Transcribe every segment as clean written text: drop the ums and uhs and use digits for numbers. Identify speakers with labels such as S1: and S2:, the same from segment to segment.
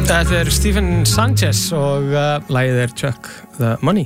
S1: Þetta Stephen Sanchez og lagið Chuck the Money.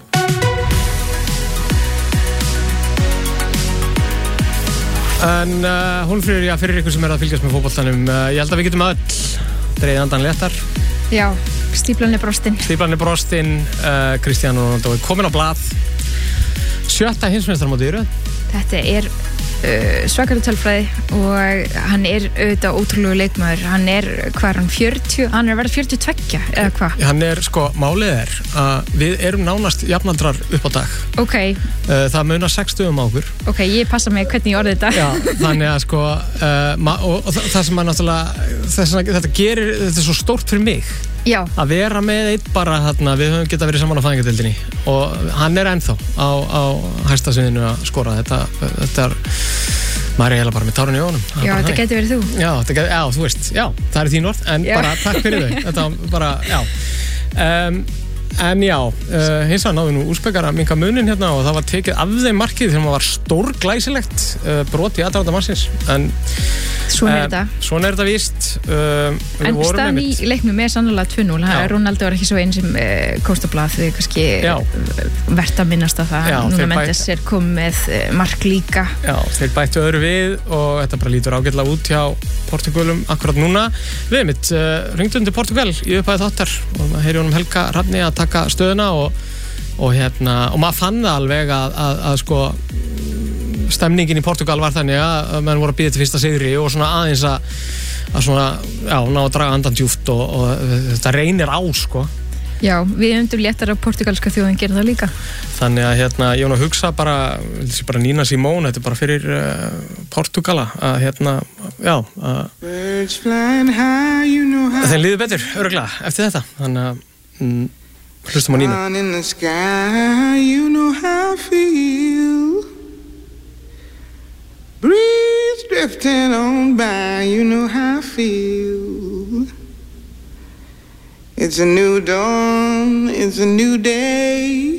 S1: En Hólmfríður, já, fyrir ykkur sem að fylgjast með fótboltanum, ég held að við getum öll dregið andan léttar.
S2: Já, stíflan brostin.
S1: Stíflan brostin, Cristiano Ronaldo komin á blað. 7. heimsmeistarmótið í röð.
S2: Þetta svakalega tölfræði og hann auðvitað ótrúlegu leikmaður. Hann hvað er hann, 40? Hann verið 42, eða hvað?
S1: Hann málið að við erum nánast jafnaldrar upp á dag.
S2: Ok.
S1: Það munar 6 stöðum á okkur.
S2: Ok, ég passa mig hvernig ég orði þetta.
S1: Já, þannig að og það sem að náttúrulega, þetta svo stórt fyrir mig.
S2: Já. Að
S1: vera með eitt bara þarna, við höfum getað verið saman á fæðingadeildinni og hann ennþá á hæsta sviðinu að skora. Þetta maður eiginlega bara með tárun í augunum.
S2: Já, þetta geti verið þú.
S1: Já, þú veist, já, það þín orð, en bara takk fyrir þau. Þetta bara, já. En já, hins vegar náðu nú Úsbekar að minnka munin hérna og það var tekið af þeim markið þegar maður var stórglæsilegt brot í aðdraganda mannsins. En
S2: svona þetta.
S1: Svona þetta víst.
S2: En staðan í leiknum sannlega 2-0. Ronaldo var ekki svo einn sem komst á blað, þau kannski vert að minnast á það. Núna Mendes komið með mark líka. Já,
S1: þeir bættu öðru við og þetta bara lítur ágætlega út hjá Portúgalum akkurat núna. Við mitt ringdum til Portúgal í upphæði þáttar og maður heyri honum Helga Hrafni að taka stöðuna og maður fann það alveg að sko stemningin í Portúgal var þannig að menn voru að bíða til fyrsta sigri og svona aðeins að svona, já, ná að draga andan djúpt og þetta reynir á sko.
S2: Já, við undum léttar að portugalska þjóðin gera það líka. Þannig að
S1: ég var að hugsa bara Nina Simone, þetta bara fyrir Portúgala að já, þeim líður betur, örugglega, eftir þetta. Þannig að hlustum á Nínu. In the sky, you know how I feel. Breeze drifting on by, you know how I feel. It's a new dawn, it's a new day.